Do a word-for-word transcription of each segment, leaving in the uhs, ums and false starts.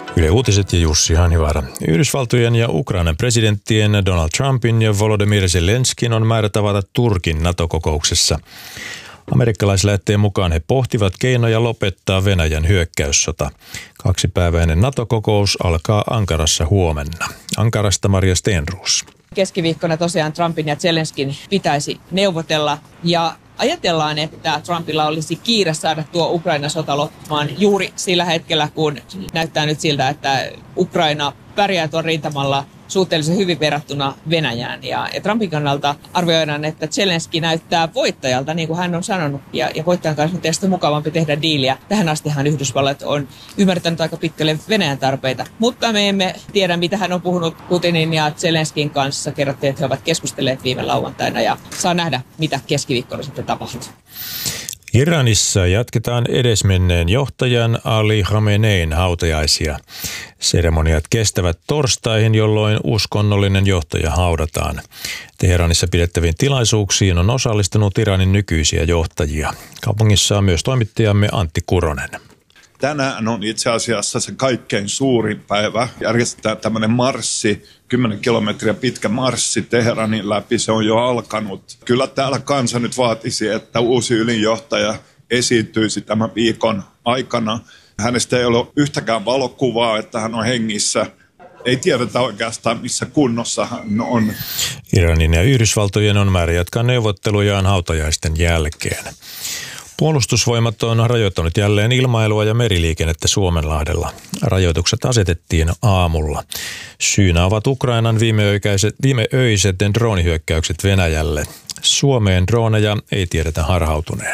Yle Uutiset ja Jussi Hanivaara. Yhdysvaltojen ja Ukrainan presidenttien Donald Trumpin ja Volodymyr Zelenskin on määrä tavata Turkin NATO-kokouksessa. Amerikkalaislähetteen mukaan he pohtivat keinoja lopettaa Venäjän hyökkäyssota. Kaksipäiväinen NATO-kokous alkaa Ankarassa huomenna. Ankarasta Maria Stenroos. Keskiviikkona tosiaan Trumpin ja Zelenskin pitäisi neuvotella ja ajatellaan, että Trumpilla olisi kiire saada tuo Ukraina-sota loppumaan juuri sillä hetkellä, kun näyttää nyt siltä, että Ukraina pärjää tuon rintamalla suhteellisen hyvin verrattuna Venäjään. Ja, ja Trumpin kannalta arvioidaan, että Zelenski näyttää voittajalta, niin kuin hän on sanonut, ja, ja voittajan kanssa on tietysti mukavampi tehdä diiliä. Tähän astihan Yhdysvallat on ymmärtänyt aika pitkälle Venäjän tarpeita, mutta me emme tiedä, mitä hän on puhunut Putinin ja Zelenskin kanssa. Kerrottiin, että he ovat keskustelleet viime lauantaina, ja saa nähdä, mitä keskiviikkona sitten tapahtuu. Iranissa jatketaan edesmenneen johtajan Ali Khamenein hautajaisia. Seremoniat kestävät torstaihin, jolloin uskonnollinen johtaja haudataan. Teheranissa pidettäviin tilaisuuksiin on osallistunut Iranin nykyisiä johtajia. Kaupungissa on myös toimittajamme Antti Kuronen. Tänään on itse asiassa se kaikkein suurin päivä. Järjestetään tämmöinen marssi, kymmenen kilometriä pitkä marssi Teheranin läpi. Se on jo alkanut. Kyllä täällä kansa nyt vaatisi, että uusi ylinjohtaja esiintyisi tämän viikon aikana. Hänestä ei ole yhtäkään valokuvaa, että hän on hengissä. Ei tiedetä oikeastaan, missä kunnossa hän on. Iranin ja Yhdysvaltojen on määrä jatkaa neuvottelujaan hautajaisten jälkeen. Puolustusvoimat on rajoittanut jälleen ilmailua ja meriliikennettä Suomenlahdella. Rajoitukset asetettiin aamulla. Syynä ovat Ukrainan viimeöiset, viimeöiset droonihyökkäykset Venäjälle. Suomeen drooneja ei tiedetä harhautuneen.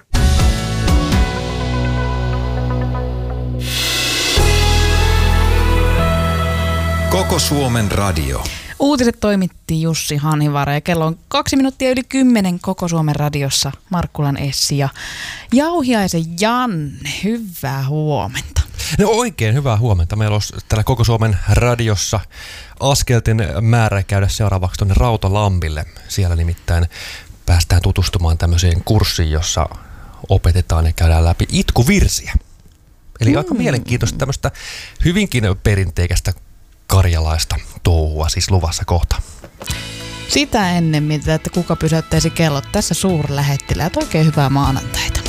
Koko Suomen radio. Uutiset toimitti Jussi Hanivaara ja kello on kaksi minuuttia yli kymmenen Koko Suomen radiossa. Markkulan Essi ja Jauhiaisen Janne, hyvää huomenta. No oikein hyvää huomenta. Meillä on täällä Koko Suomen radiossa askelten määrä käydä seuraavaksi tuonne Rautalampille. Siellä nimittäin päästään tutustumaan tämmöiseen kurssiin, jossa opetetaan ja käydään läpi itkuvirsiä. Eli mm. aika mielenkiintoista tämmöistä hyvinkin perinteikästä karjalaista touhua siis luvassa kohta. Sitä ennen mitä, että kuka pysäyttäisi kellot. Tässä suurlähettiläät. Oikein hyvää maanantaita.